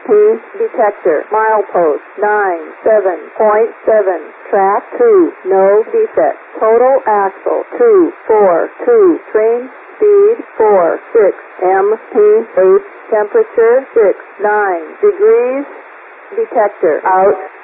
detector, milepost 97.7, track 2, no defect, total axle 242, train speed 46, mph, temperature 69 degrees, detector out.